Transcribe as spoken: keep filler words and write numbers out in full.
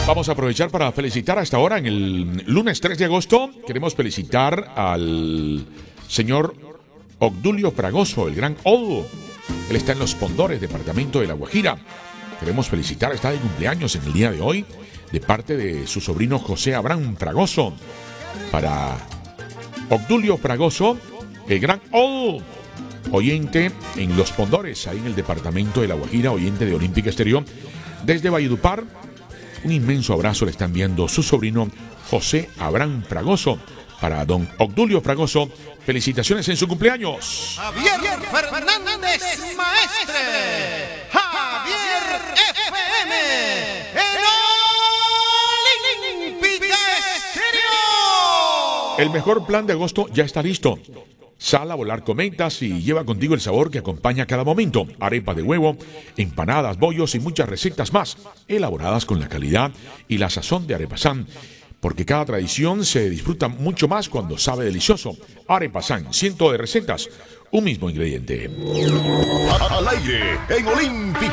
Vamos a aprovechar para felicitar hasta ahora en el lunes tres de agosto. Queremos felicitar al señor Obdulio Fragoso, el gran Odo. Él está en Los Pondores, departamento de La Guajira. Queremos felicitar, está de cumpleaños en el día de hoy, de parte de su sobrino José Abraham Fragoso. Para Obdulio Fragoso, el gran Odo, oyente en Los Pondores, ahí en el departamento de La Guajira, oyente de Olímpica Estéreo. Desde Valledupar, un inmenso abrazo le está enviando su sobrino José Abraham Fragoso. Para don Obdulio Fragoso, felicitaciones en su cumpleaños. Javier Fernández Maestre, Javier F M, el Olímpica Estéreo. El mejor plan de agosto ya está listo. Sal a volar cometas y lleva contigo el sabor que acompaña cada momento. Arepa de huevo, empanadas, bollos y muchas recetas más, elaboradas con la calidad y la sazón de Arepasán. Porque cada tradición se disfruta mucho más cuando sabe delicioso. Arepasán, cientos de recetas, un mismo ingrediente. Al aire en Olímpica